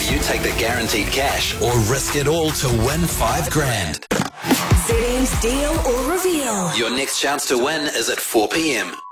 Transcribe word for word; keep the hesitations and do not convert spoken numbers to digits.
you take the guaranteed cash or risk it all to win five grand. Z M's Deal or Reveal. Your next chance to win is at four p.m.